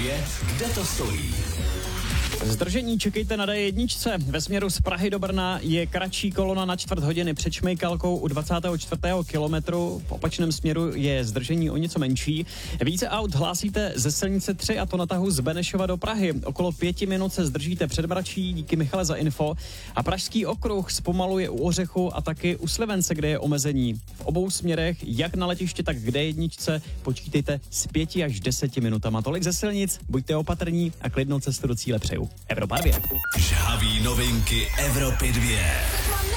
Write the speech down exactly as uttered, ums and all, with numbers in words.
dvě, kde to stojí? Zdržení čekejte na dé jedna. Ve směru z Prahy do Brna je kratší kolona na čtvrt hodiny před Šmejkalkou u dvacátého čtvrtého kilometru. V opačném směru je zdržení o něco menší. Více aut hlásíte ze silnice tři, a to na tahu z Benešova do Prahy. Okolo pěti minut se zdržíte před Bračí, díky Michale za info. A pražský okruh zpomaluje u Ořechu a taky u Slivence, kde je omezení. V obou směrech, jak na letiště, tak k dé jedna, počítejte s pěti až deseti minutama. Tolik ze silnic, buďte opatrní a klidnou cestu do cíle přeju. Evropa dvě. Žhavý novinky Evropy dvě.